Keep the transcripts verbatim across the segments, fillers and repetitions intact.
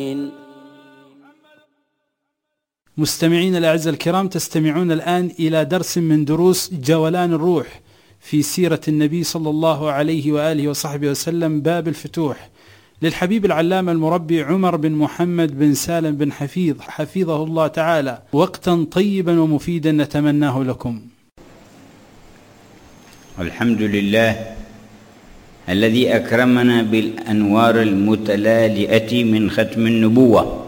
مستمعين الأعزاء الكرام، تستمعون الآن إلى درس من دروس جولان الروح في سيرة النبي صلى الله عليه وآله وصحبه وسلم، باب الفتوح، للحبيب العلامة المربي عمر بن محمد بن سالم بن حفيظ حفظه الله تعالى. وقتا طيبا ومفيدا نتمناه لكم. الحمد لله الذي أكرمنا بالأنوار المتلالئة من ختم النبوة،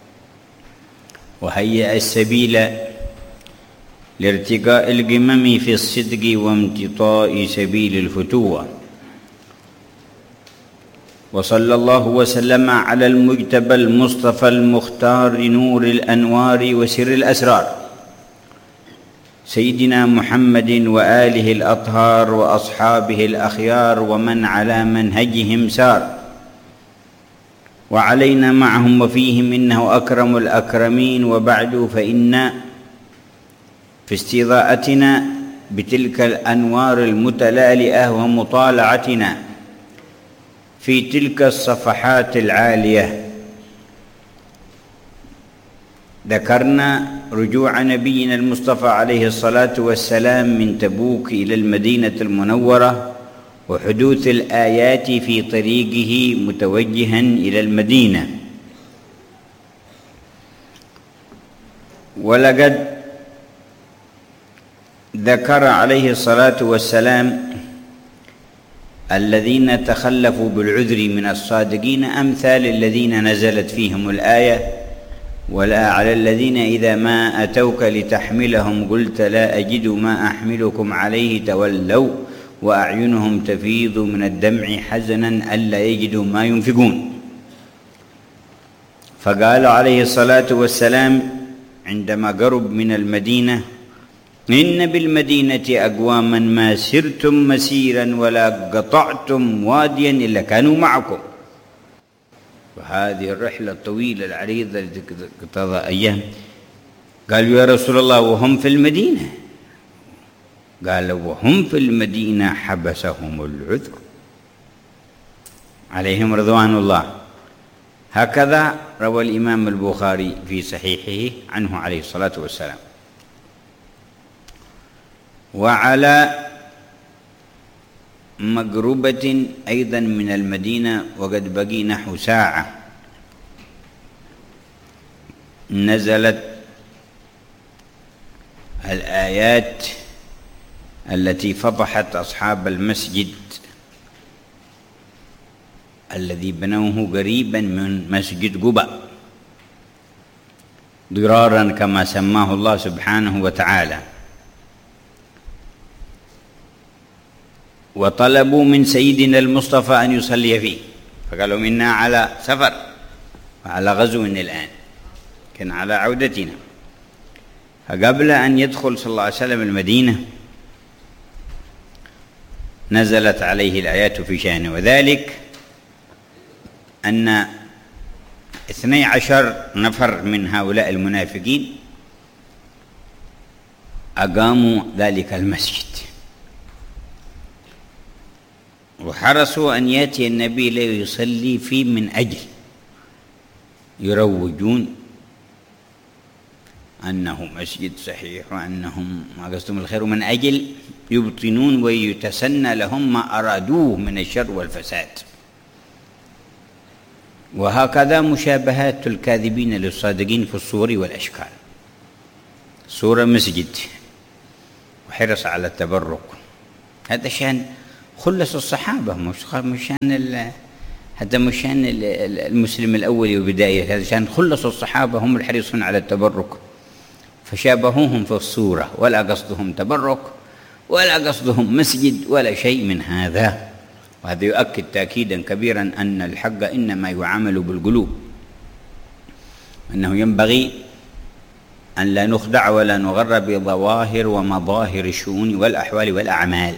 وهيأ السبيل لارتقاء القمم في الصدق وامتطاء سبيل الفتوة. وصلى الله وسلم على المجتبى المصطفى المختار نور الأنوار وسر الأسرار، سيدنا محمد وآله الأطهار وأصحابه الأخيار ومن على منهجهم سار، وعلينا معهم وفيهم إنه أكرم الأكرمين. وبعد، فإن في استضاءتنا بتلك الأنوار المتلالئة ومطالعتنا في تلك الصفحات العالية ذكرنا رجوع نبينا المصطفى عليه الصلاة والسلام من تبوك إلى المدينة المنورة، وحدوث الآيات في طريقه متوجها إلى المدينة. ولقد ذكر عليه الصلاة والسلام الذين تخلفوا بالعذر من الصادقين أمثال الذين نزلت فيهم الآية: ولا على الذين إذا ما أتوك لتحملهم قلت لا أجد ما أحملكم عليه تولوا وأعينهم تفيض من الدمع حزنا ألا يجدوا ما ينفقون. فقال عليه الصلاة والسلام عندما قرب من المدينة: إن بالمدينة أقواما ما سرتم مسيرا ولا قطعتم واديا إلا كانوا معكم. وهذه الرحلة الطويلة العريضة التي تقتضى أيام. قالوا: يا رسول الله وهم في المدينة؟ قال: وهم في المدينة حبسهم العذر عليهم رضوان الله. هكذا روى الإمام البخاري في صحيحه عنه عليه الصلاة والسلام. وعلى مقربة أيضا من المدينة وقد بقي نحو ساعة نزلت الآيات التي فضحت أصحاب المسجد الذي بنوه قريبا من مسجد قباء ضرارا كما سماه الله سبحانه وتعالى. وطلبوا من سيدنا المصطفى أن يصلي فيه، فقالوا: إنا على سفر وعلى غزو الآن، كان على عودتنا. فقبل أن يدخل صلى الله عليه وسلم المدينة نزلت عليه الآيات في شأنه، وذلك أن اثني عشر نفر من هؤلاء المنافقين أقاموا ذلك المسجد وحرصوا أن يأتي النبي ليصلي فيه من أجل يروجون أنه مسجد صحيح وأنهم ما قصدهم الخير، من أجل يبطنون ويتسنى لهم ما أرادوه من الشر والفساد. وهكذا مشابهات الكاذبين للصادقين في الصور والأشكال. صورة مسجد وحرص على التبرك، هذا شأن خلص الصحابة، مش شأن حتى مش شأن المسلم الأول وبداية، هذا شأن خلص الصحابة، هم الحريصون على التبرك، فشابهوهم في الصورة، ولا قصدهم تبرك ولا قصدهم مسجد ولا شيء من هذا. وهذا يؤكد تأكيدا كبيرا أن الحق إنما يعامل بالقلوب، أنه ينبغي أن لا نخدع ولا نغر بظواهر ومظاهر الشؤون والأحوال والأعمال،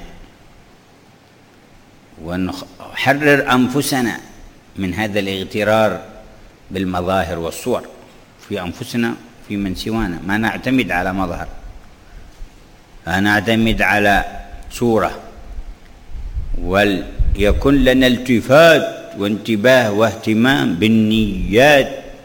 ونحرر أنفسنا من هذا الاغترار بالمظاهر والصور في أنفسنا في من سوانا. ما نعتمد على مظهر، نعتمد على صورة، وليكن لنا التفات وانتباه واهتمام بالنيات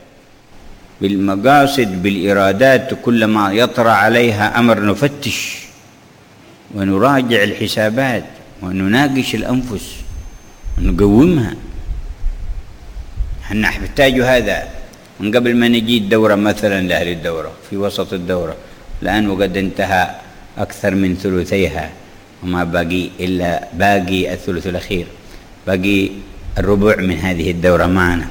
بالمقاصد بالإرادات، كلما يطرأ عليها أمر نفتش ونراجع الحسابات ونناقش الأنفس ونقومها. احنا نحتاج هذا من قبل ما نجي الدورة مثلا لأهل الدورة في وسط الدورة الآن وقد انتهى أكثر من ثلثيها وما باقي إلا باقي الثلث الأخير، باقي الربع من هذه الدورة معنا.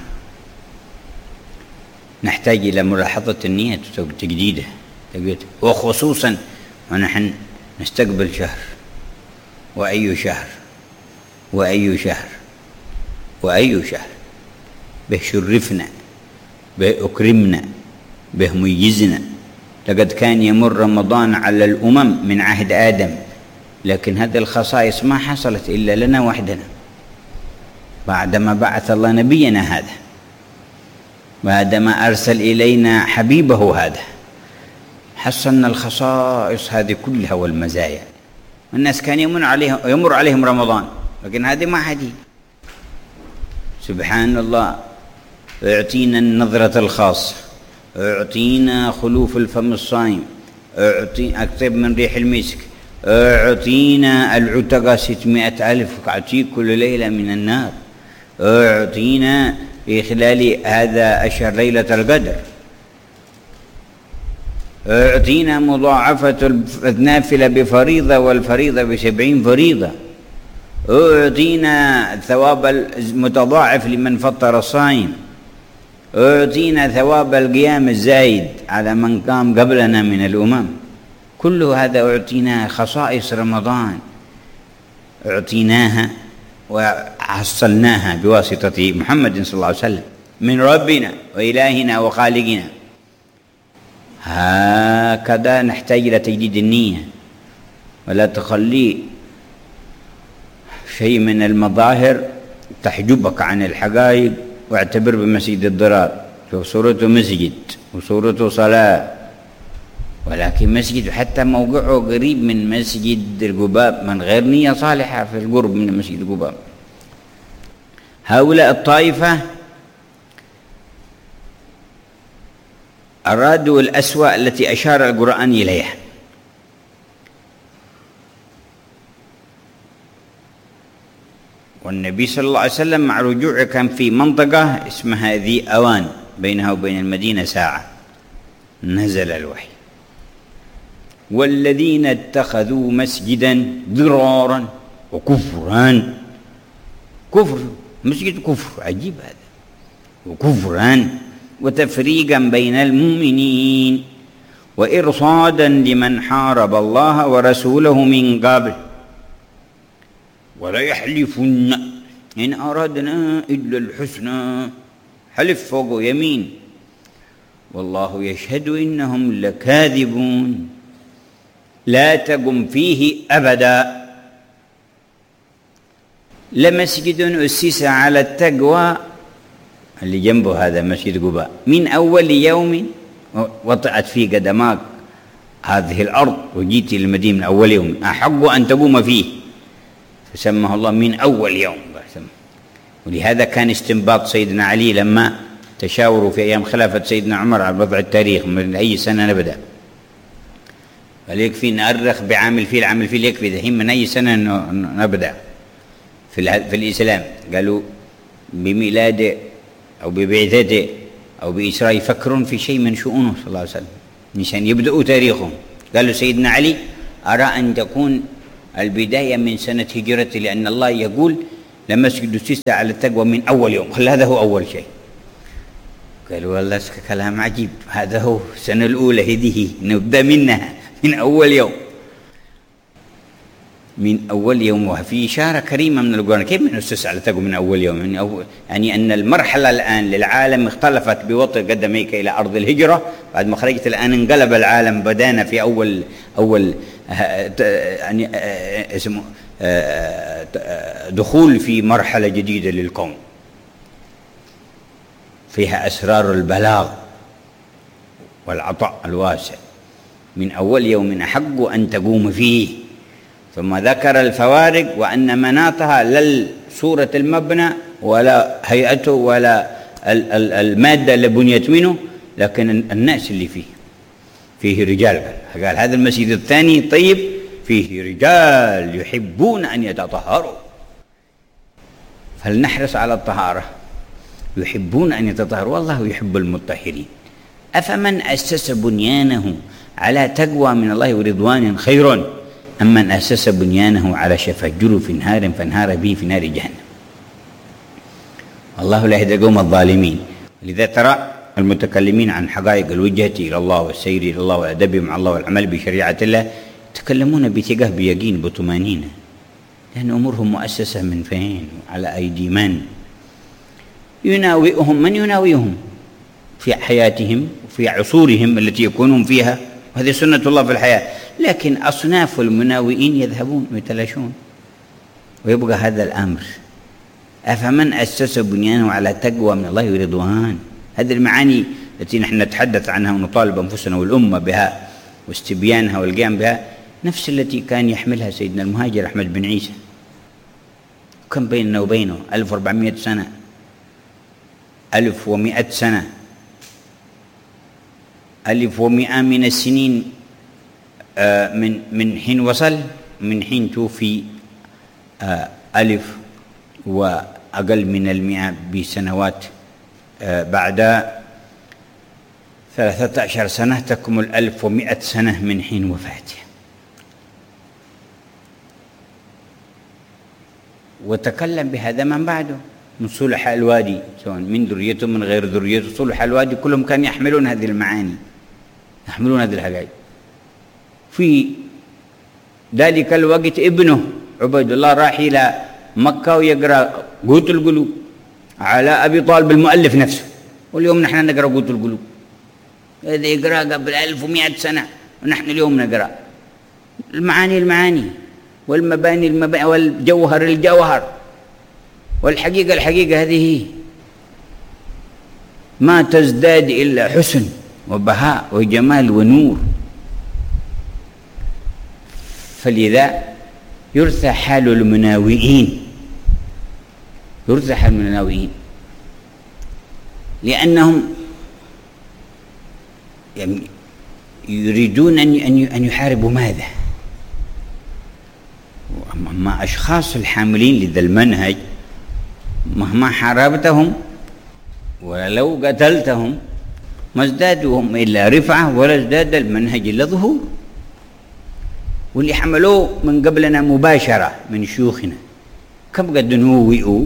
نحتاج إلى ملاحظة النية وتجديدها، وخصوصا ونحن نستقبل شهر، وأي شهر وأي شهر وأي شهر به شرفنا، به أكرمنا، به ميزنا. لقد كان يمر رمضان على الأمم من عهد آدم، لكن هذه الخصائص ما حصلت إلا لنا وحدنا بعدما بعث الله نبينا هذا، بعدما أرسل إلينا حبيبه هذا، حصلنا الخصائص هذه كلها والمزايا. الناس كان يمر عليهم يمر عليهم رمضان، لكن هذه ما حدي. سبحان الله، اعطينا النظرة الخاصة، اعطينا خلوف الفم الصائم، اعطينا أكثر من ريح المسك، اعطينا العتقى ستمائة ألف عتيق كل ليلة من النار، اعطينا في خلال هذا الشهر ليلة القدر، اعطينا مضاعفة النافلة بفريضة والفريضة بسبعين فريضة، اعطينا ثواب المتضاعف لمن فطر الصائم، اعطينا ثواب القيام الزايد على من قام قبلنا من الأمم. كل هذا اعطيناه، خصائص رمضان اعطيناها وحصلناها بواسطة محمد صلى الله عليه وسلم من ربنا وإلهنا وخالقنا. هكذا نحتاج إلى تجديد النية، ولا تخلي شيء من المظاهر تحجبك عن الحقائق، واعتبر بمسجد الضرار وصورته مسجد وصورته صلاة، ولكن مسجد حتى موقعه قريب من مسجد القباب من غير نية صالحة في القرب من مسجد القباب. هؤلاء الطائفة أرادوا الأسوأ التي أشار القرآن إليها، والنبي صلى الله عليه وسلم مع رجوعه كان في منطقة اسمها ذي أوان بينها وبين المدينة ساعة، نزل الوحي: والذين اتخذوا مسجدا ضرارا وكفرا، كفر مسجد كفر، عجيب هذا، وكفرا وتفريقا بين المؤمنين وإرصادا لمن حارب الله ورسوله من قبل ولا يحلفن إن أردنا إلا الحسنى، حلف فوق يمين، والله يشهد إنهم لكاذبون، لا تقم فيه أبدا. لمسجد أسس على التقوى اللي جنبه هذا مسجد قباء من أول يوم وطئت فيه قدماك هذه الأرض وجيت إلى المدينة من أول يوم أحق أن تقوم فيه، فسمه الله من أول يوم. ولهذا كان استنباط سيدنا علي لما تشاوروا في أيام خلافة سيدنا عمر على وضع التاريخ من أي سنة نبدأ، قال يكفي نأرخ بعام الفيل، عام الفيل يكفي، دحين من أي سنة نبدأ في, في الإسلام. قالوا بميلاده أو ببعثته أو بإسراء يفكرون في شيء من شؤونه صلى الله عليه وسلم عشان يبدأوا تاريخهم. قالوا سيدنا علي أرى أن تكون البداية من سنة هجرته، لأن الله يقول لمسجد أسس على التقوى من أول يوم، خل هذا هو أول شيء. قالوا والله كلام عجيب، هذا هو السنة الأولى هذه نبدأ منها من أول يوم، من أول يوم. وفي إشارة كريمة من القرآن كيف من أسس على التقوى من أول يوم، يعني, أول يعني أن المرحلة الآن للعالم اختلفت بوطء قدميك إلى أرض الهجرة، بعد ما خرجت الآن انقلب العالم، بدأنا في أول أول يعني اسمه دخول في مرحلة جديدة للكون فيها أسرار البلاغ والعطاء الواسع. من أول يوم أحق أن تقوم فيه، ثم ذكر الفوارق وأن مناطها لا صورة المبنى ولا هيئته ولا المادة اللي بنيت منه، لكن الناس اللي فيه فيه رجال. قال هذا المسجد الثاني طيب فيه رجال يحبون أن يتطهروا، فلنحرص على الطهارة. يحبون أن يتطهروا والله يحب المطهرين. أفمن أسس بنيانه على تقوى من الله ورضوان خير أم من أسس بنيانه على شفا جرف نهار فانهار به في نار جهنم. الله لا يهدي القوم الظالمين. لذا ترى المتكلمين عن حقائق الوجهة إلى الله والسير إلى الله والأدب مع الله والعمل بشريعة الله يتكلمون بثقة بيقين بطمانينة، لأن أمورهم مؤسسة من فين؟ على أيدي من؟ يناوئهم من يناوئهم في حياتهم وفي عصورهم التي يكونون فيها، وهذه سنة الله في الحياة. لكن أصناف المناوئين يذهبون ويتلاشون ويبقى هذا الأمر. أفمن أسس بنيانه على تقوى من الله ورضوان. هذه المعاني التي نحن نتحدث عنها ونطالب أنفسنا والأمة بها واستبيانها والقيام بها نفس التي كان يحملها سيدنا المهاجر أحمد بن عيسى. كم بيننا وبينه؟ ألف وأربعمائة سنة، ألف ومائة سنة، ألف ومائة من السنين من من حين وصل، من حين توفي ألف وأقل من المئة بسنوات بعد ثلاثة عشر سنة تكمل ألف ومائة سنة من حين وفاته. وتكلم بهذا من بعده من صلحاء الوادي، سواء من ذريته من غير ذريته، صلحاء الوادي كلهم كانوا يحملون هذه المعاني، يحملون هذه الحقائق. في ذلك الوقت ابنه عبيد الله راح إلى مكة ويقرأ قوت القلوب على أبي طالب المؤلف نفسه، واليوم نحن نقرأ قوت القلوب. هذا يقرأ قبل ألف ومائة سنة ونحن اليوم نقرأ. المعاني المعاني والمباني المباني والجوهر الجوهر والحقيقة الحقيقة هذه هي. ما تزداد إلا حسن وبهاء وجمال ونور. فلذا يرثى حال المناوئين، يرثى حال المناوئين لأنهم يريدون أن يحاربوا ماذا؟ أما أشخاص الحاملين لذا المنهج مهما حاربتهم ولو قتلتهم ما ازدادوهم إلا رفعة ولا ازداد المنهج إلا ظهور. واللي حملوه من قبلنا مباشرة من شيوخنا كم قد نوئوا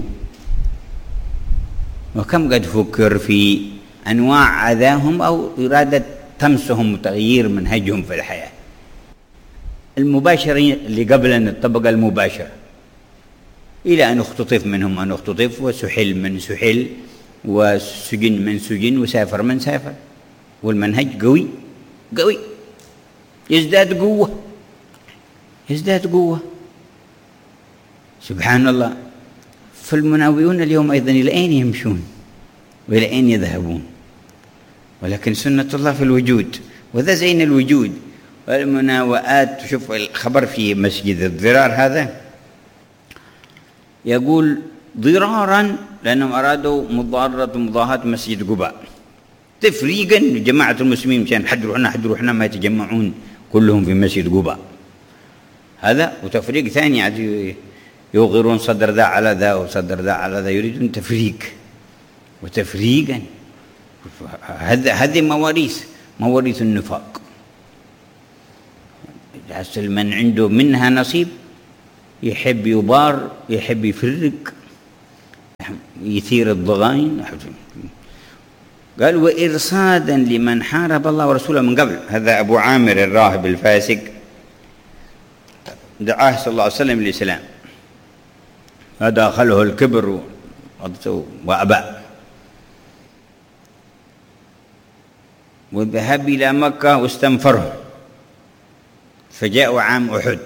وكم قد فكر في أنواع أذاهم أو إرادة تمسهم وتغيير منهجهم في الحياة. المباشرين اللي قبلنا الطبقة المباشرة إلى أن اختطف منهم أن اختطف وسحل من سحل وسجن من سجن وسافر من سافر، والمنهج قوي قوي يزداد قوة يزداد قوة. سبحان الله. فالمناوئون اليوم أيضا إلى أين يمشون وإلى أين يذهبون؟ ولكن سنة الله في الوجود، وذا زين الوجود. والمناوئات، شوف الخبر في مسجد الضرار هذا يقول ضرارا لأنهم أرادوا مضارة مضاهاة مسجد قباء تفريقا لجماعة المسلمين مشان حد روحنا حد روحنا ما يتجمعون كلهم في مسجد قباء هذا، وتفريق ثاني عاد يوغرون صدر ذا على ذا وصدر ذا على ذا، يريدون تفريق وتفريقا. هذا هذه مواريث مواريث النفاق. من عنده منها نصيب يحب يبار يحب يفرق يثير الضغائن. قال وإرصادا لمن حارب الله ورسوله من قبل. هذا أبو عامر الراهب الفاسق دعاه صلى الله عليه وسلم للإسلام، فداخله الكبر وأبى، وذهب إلى مكة واستنفره، فجاءوا عام أحد،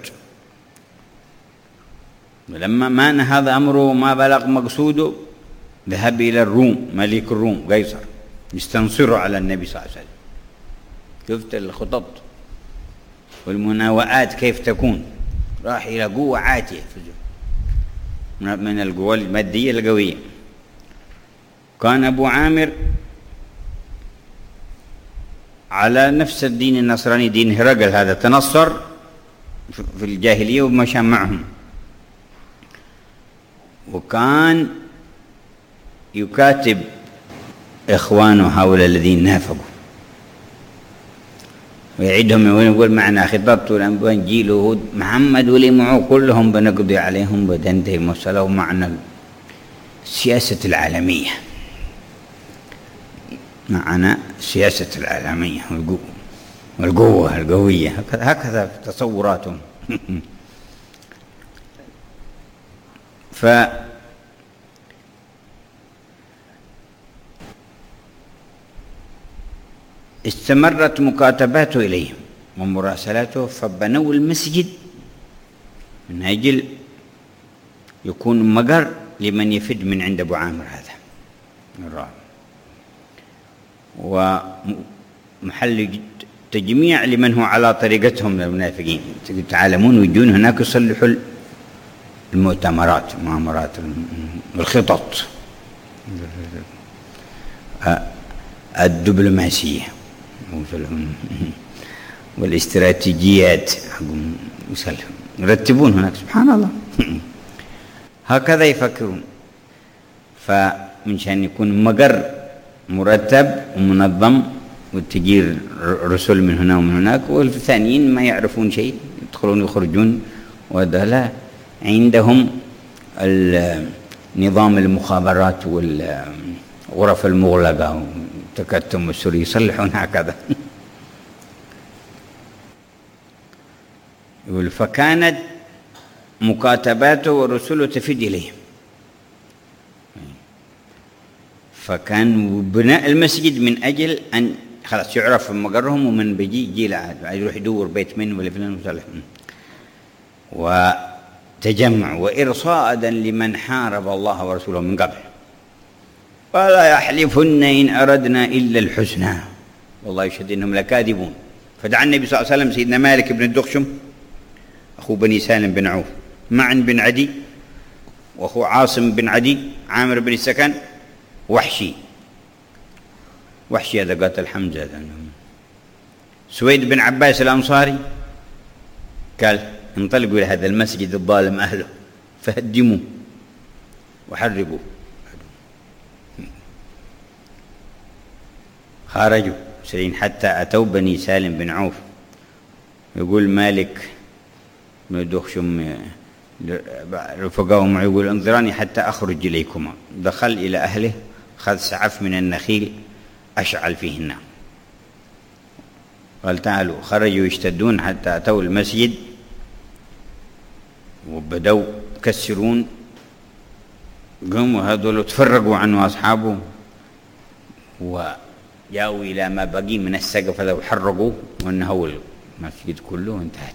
ولما ما نهض أمره ما بلغ مقصوده ذهب إلى الروم، ملك الروم قيصر يستنصره على النبي صلى الله عليه وسلم. شفت الخطط والمناوئات كيف تكون؟ راح إلى قوة عاتية من القوى المادية القوية. كان أبو عامر على نفس الدين النصراني، دين هرقل هذا، تنصر في الجاهلية ومشى معهم، وكان يكاتب إخوانه هؤلاء الذين نافقوا ويعدهم ويقول معنا خطبت الأنبياء جيل هود محمد ولي معه كلهم بنقضي عليهم وتنتهي المسألة. ومعنا السياسة العالمية، معنا السياسة العالمية والقوة والقوة القوية، هكذا تصوراتهم. ف استمرت مكاتباته إليهم ومراسلاته، فبنوا المسجد من أجل يكون مقر لمن يفد من عند أبو عامر هذا الراهب، ومحل تجميع لمن هو على طريقتهم من المنافقين، يتعلمون ويجون هناك يصلحوا المؤتمرات المؤامرات الخطط الدبلوماسية والاستراتيجيات، يرتبون هناك سبحان الله. هكذا يفكرون، فمنشان يكون مقر مرتب ومنظم وتجير رسل من هنا ومن هناك، والثانيين ما يعرفون شيء يدخلون ويخرجون، وهذا لا عندهم نظام المخابرات والغرف المغلقة والتكتم السوري يصلحون هكذا. يقول فكانت مكاتباته ورسله تفيد إليهم، فكان بناء المسجد من أجل أن خلاص يعرف مقرهم، ومن بيجي يجي له يروح يدور بيت من ولا فلان وصالح، وتجمع وإرصادا لمن حارب الله ورسوله من قبل، ولا يحلفن إن أردنا إلا الحسنى والله يشهد إنهم لكاذبون. فدعا النبي صلى الله عليه وسلم سيدنا مالك بن الدخشم أخو بني سالم بن عوف، معن بن عدي، وأخو عاصم بن عدي، عامر بن السكن، وحشي وحشي هذا قاتل حمزة، سويد بن عباس الأنصاري، قال انطلقوا إلى هذا المسجد الظالم أهله فهدموه وحرقوه. خرجوا سرين حتى أتوا بني سالم بن عوف. يقول مالك بن دخشم رفقاه معه يقول انظراني حتى أخرج إليكما. دخل إلى أهله، خذ سعف من النخيل أشعل فيه النار، قال تعالوا. خرجوا يشتدون حتى أتوا المسجد وبدأوا يكسرون، قاموا هذول تفرقوا عنه أصحابه وجاءوا إلى ما بقي من السقف هذا وحرقوا، وانهوا المسجد كله انتهت.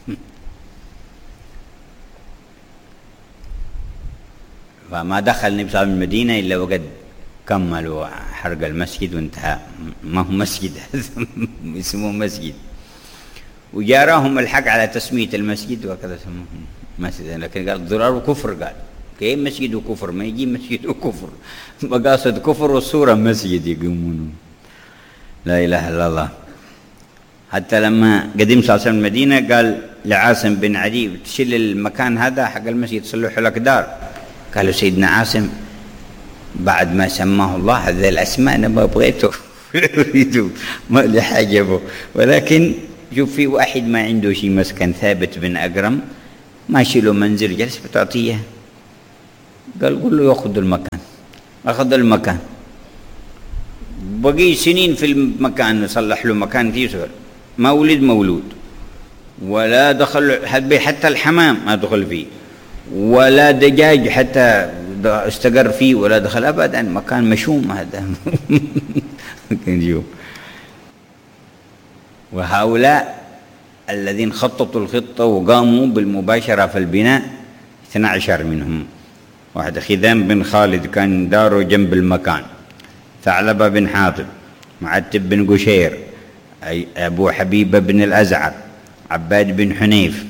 فما دخل النبي صلى الله عليه وسلم المدينة إلا وقد كملوا حرق المسجد وانتهى. ما هو مسجد اسمه مسجد، وجاراهم الحق على تسمية المسجد وكذا سموه مسجد، لكن قال ضرار كفر. قال كيف مسجد وكفر؟ ما يجي مسجد وكفر، مقاصد كفر والصورة مسجد يقومون. لا إله إلا الله. حتى لما قدم صلى الله عليه وسلم المدينة قال لعاصم بن عدي تشيل المكان هذا حق المسجد تصلح لك دار. قالوا سيدنا عاصم بعد ما سماه الله هذه الأسماء أنا ما بغيته أريده ما لي حاجة به، ولكن شوف في واحد ما عنده شيء مسكن ثابت بن أقرم ماشي له منزل جلس بتعطيه، قال قل له يأخذ المكان. أخذ المكان، بقي سنين في المكان نصلح له مكان فيه سهل، ما ولد مولود ولا دخل حتى الحمام ما دخل فيه، ولا دجاج حتى استقر فيه ولا دخل أبدا، مكان مشوم هذا. وهؤلاء الذين خططوا الخطة وقاموا بالمباشرة في البناء اثنا عشر منهم. واحد خذام بن خالد كان داره جنب المكان، ثعلبة بن حاطب، معتب بن قشير، أبو حبيبة بن الأزعر، عباد بن حنيف،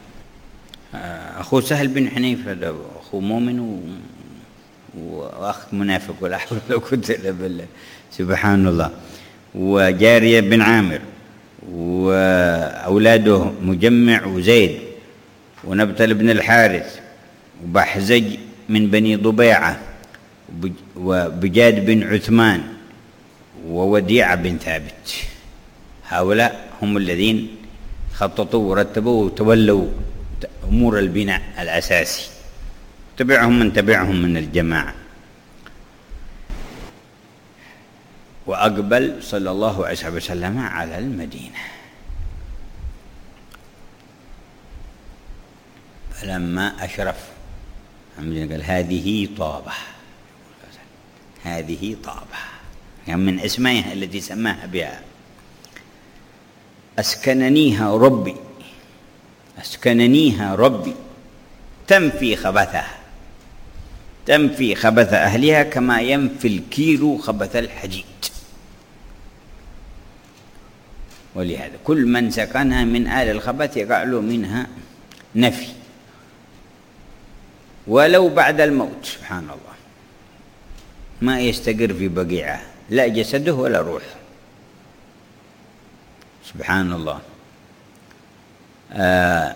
أخو سهل بن حنيف هذا أخو مؤمن و... وأخ منافق ولا حول ولا قوة إلا بالله سبحان الله. وجارية بن عامر وأولاده مجمع وزيد ونبتل بن الحارث وبحزج من بني ضبيعة وبجاد بن عثمان ووديعة بن ثابت. هؤلاء هم الذين خططوا ورتبوا وتولوا أمور البناء الأساسي، تبعهم من تبعهم من الجماعة. وأقبل صلى الله عليه وسلم على المدينة، فلما أشرف قال هذه طابة، هذه طابة يعني من اسمائها التي سماها بها. أسكننيها ربي، أسكننيها ربي تنفي خبثها، تنفي خبث أهلها كما ينفي الكيلو خبث الحديد. ولهذا كل من سكنها من آل الخبث يقع له منها نفي ولو بعد الموت. سبحان الله، ما يستقر في بقيعه لا جسده ولا روحه. سبحان الله. آه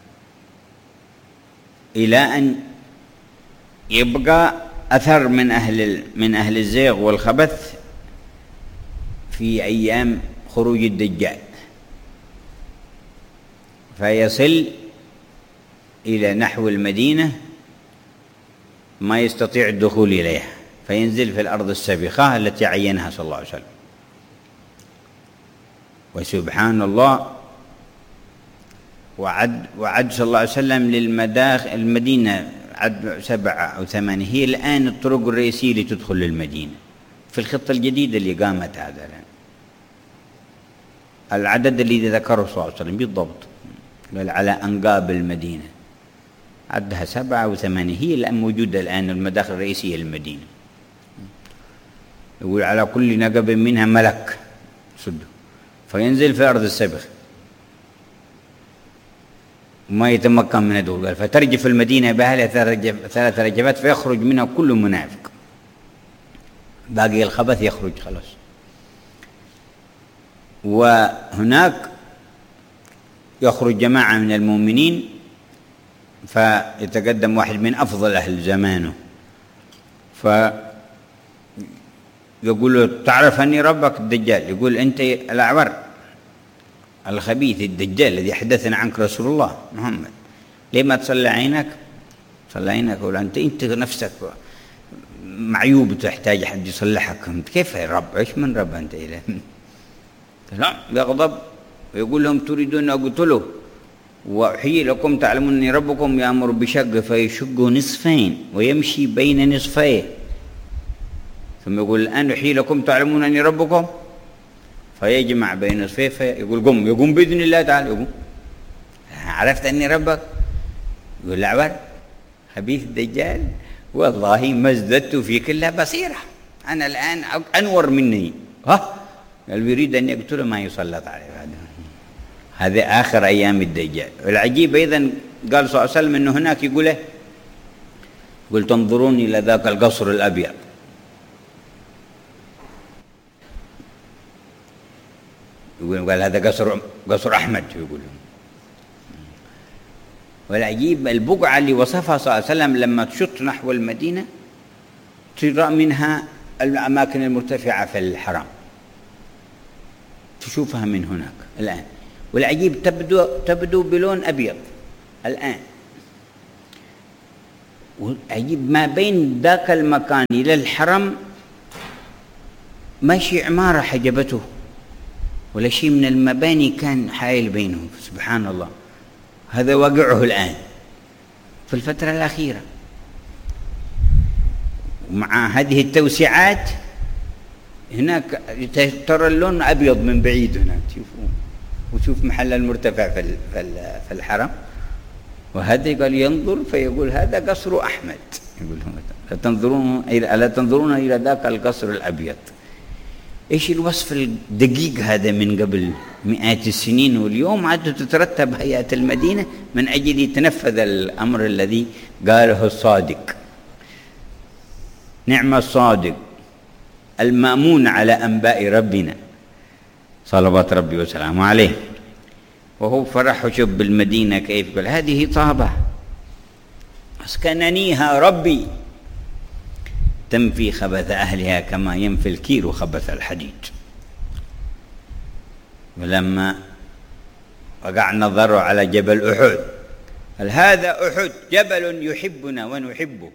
إلى أن يبقى أثر من أهل من أهل الزيغ والخبث في أيام خروج الدجال، فيصل إلى نحو المدينة ما يستطيع الدخول إليها، فينزل في الأرض السابخة التي عينها صلى الله عليه وسلم. وسبحان الله، وعد وعد صلى الله عليه وسلم للمداخل المدينة عد سبعة أو ثمانية، هي الآن الطرق الرئيسية لتدخل للمدينة في الخطة الجديدة اللي قامت هذا الآن. العدد الذي ذكره صلى الله عليه وسلم بالضبط على أنقاب المدينة عدها سبعة أو ثمانية، هي الآن موجودة الآن المداخل الرئيسية للمدينة. يقول على كل نقب منها ملك سده، فينزل في أرض السبخ وما يتمكن من الدخول، فترجف المدينة بأهلها ثلاث رجفات فيخرج منها كل منافق، باقي الخبث يخرج خلاص. وهناك يخرج جماعة من المؤمنين فيتقدم واحد من أفضل أهل زمانه فيقول له تعرف أني ربك الدجال؟ يقول أنت الأعور الخبيث الدجال الذي حدثنا عنك رسول الله محمد، ليه ما تصلى عينك؟ صلى عينك ولا أنت أنت نفسك معيوب تحتاج حد يصلحك، أنت كيف يا رب؟ إيش من رب أنت إله؟ لا، يغضب ويقول لهم تريدون أقتله وأحيي لكم تعلمون أني ربكم يأمر بشق فيشق نصفين ويمشي بين نصفيه، ثم يقول الآن أحيي لكم تعلمون أني ربكم فيجمع بين نصفيه فيقول قم، يقوم بإذن الله تعالى يقوم. عرفت أني ربك؟ يقول الأعور خبيث الدجال والله ما ازددت فيك إلا بصيرة، أنا الآن أنور مني. ها قال يريد أن يقتله ما يسلط عليه. هذا آخر أيام الدجال. والعجيب أيضا قال صلى الله عليه وسلم أنه هناك يقول يقول تنظرون إلى ذاك القصر الأبيض، يقول قال هذا قصر قصر أحمد يقول. والعجيب البقعة اللي وصفها صلى الله عليه وسلم لما تشط نحو المدينة ترى منها الأماكن المرتفعة في الحرم، تشوفها من هناك الآن. والعجيب تبدو تبدو بلون أبيض الآن. والعجيب ما بين ذاك المكان إلى الحرم ماشي عمارة حجبته ولا شيء من المباني كان حائل بينهم. سبحان الله، هذا واقعه الآن في الفترة الأخيرة. ومع هذه التوسعات هناك ترى اللون أبيض من بعيد هناك تشوفون، وشوف محل المرتفع في في الحرم. وهذا قال ينظر فيقول هذا قصر أحمد، يقول لا تنظرون ألا تنظرون إلى ذاك القصر الأبيض. إيش الوصف الدقيق هذا من قبل مئات السنين، واليوم عاد تترتب هيئة المدينة من أجل يتنفذ الأمر الذي قاله الصادق. نعم الصادق المأمون على أنباء ربنا صلوات ربي وسلامه عليه. وهو فرح وشوف بالمدينة كيف، قال هذه طابة أسكننيها ربي تنفي خبث أهلها كما ينفي الكير خبث الحديد. ولما وقع نظره على جبل أحد قال هذا أحد جبل يحبنا ونحبه،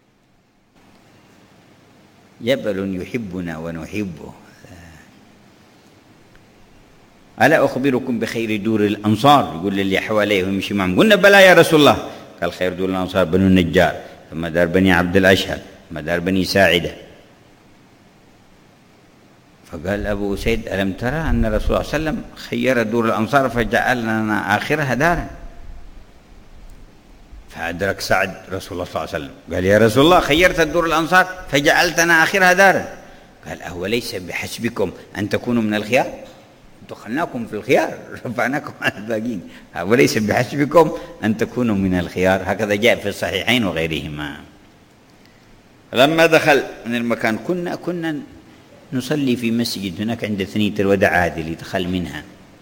جبل يحبنا ونحبه. ألا أخبركم بخير دور الأنصار؟ يقول للي حواليه ويمشي معهم. قلنا بلى يا رسول الله. قال خير دور الأنصار بنو النجار، ثم دار بني عبد الأشهل، ثم دار بني ساعدة. فقال أبو أسيد ألم ترى أن الرسول صلى الله عليه وسلم خير دور الأنصار فجعل لنا آخرها دارا؟ فأدرك سعد رسول الله صلى الله عليه وسلم قال يا رسول الله خيرت دور الأنصار فجعلتنا آخرها دارا. قال أهو ليس بحسبكم أن تكونوا من الخيار؟ دخلناكم في الخيار رفعناكم عن الباقين، وليس بحسبكم أن تكونوا من الخيار. هكذا جاء في الصحيحين وغيرهما. لما دخل من المكان كنا كنا نصلي في مسجد هناك عند ثنية الوداع هذه اللي دخل منها،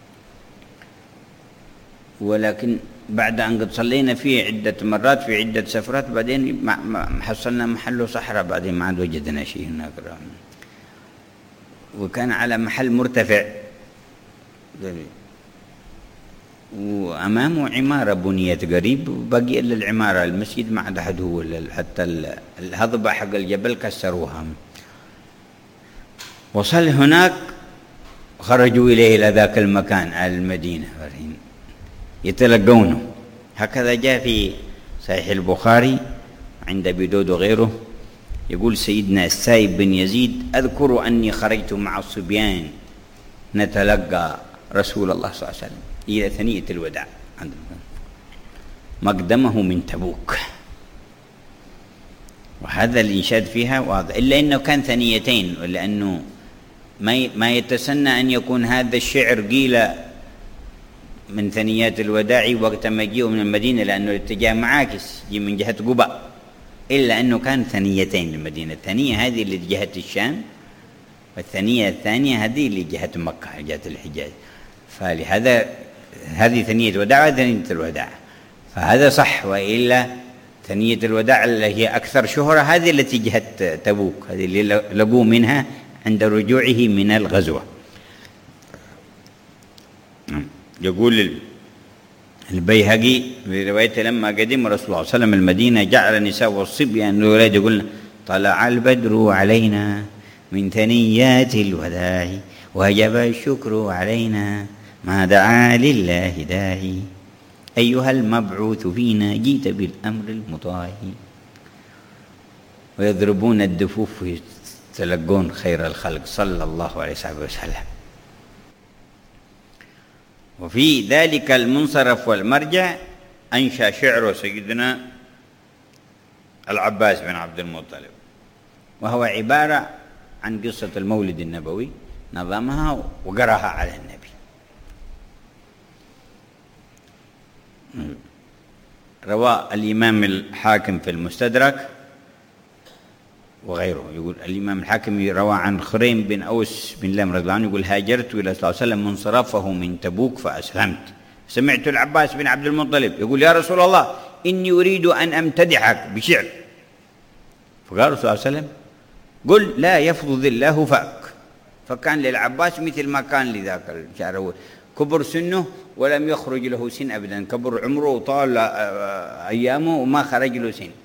ولكن بعد أن قد صلينا فيه عدة مرات في عدة سفرات بعدين حصلنا محله صحراء، بعدين ما عاد وجدنا شيء هناك، وكان على محل مرتفع وأمامه عمارة بنيت قريب، باقي إلا العمارة، المسجد ما عاد أحد هو، حتى الهضبة حق الجبل كسروها. وصل هناك خرجوا إليه إلى ذاك المكان على المدينة يتلقونه. هكذا جاء في صحيح البخاري عند أبي داود وغيره، يقول سيدنا السائب بن يزيد أذكر أني خرجت مع الصبيان نتلقى رسول الله صلى الله عليه وسلم إلى ثنية الوداع مقدمه من تبوك. وهذا الإنشاد فيها واضح، إلا أنه كان ثنيتين، ولأنه ما يتسنى أن يكون هذا الشعر قيل من ثنيات الوداع وقت ما يجيء من المدينة، لأنه الاتجاه معاكس يجي من جهة قباء، إلا أنه كان ثنيتين للمدينة، الثانية هذه اللي جهة الشام، والثانية الثانية هذه اللي جهة مكة جهة الحجاز. فلهذا هذه ثنية الوداع وهذه ثنية الوداع، فهذا صح. وإلا ثنية الوداع اللي هي أكثر شهرة هذه التي جهة تبوك، هذه اللي لقوا منها عند رجوعه من الغزوة. يقول البيهقي في روايته لما قدم رسول الله صلى الله عليه وسلم المدينة جعل النساء والصبيان والولاد يقولن طلع البدر علينا من ثنيات الوداع وجب الشكر علينا ما دعا لله داعي أيها المبعوث فينا جيت بالأمر المطاع. ويضربون الدفوف ويتلقون خير الخلق صلى الله عليه وسلم. وفي ذلك المنصرف والمرجع أنشأ شعر سيدنا العباس بن عبد المطلب، وهو عبارة عن قصة المولد النبوي، نظمها وقرأها على النبي. روى الإمام الحاكم في المستدرك وغيره، يقول الإمام الحاكم روى عن خريم بن أوس بن لام رضي الله عنه يقول هاجرت إلى صلى الله عليه وسلم منصرفه من تبوك فأسلمت، سمعت العباس بن عبد المطلب يقول يا رسول الله إني أريد أن أمتدحك بشعر، فقال الرسول صلى الله عليه وسلم قل لا يفض الله فاك. فكان للعباس مثل ما كان لذاك الشعر، كبر سنه ولم يخرج له سن أبدا، كبر عمره وطال أيامه وما خرج له سن.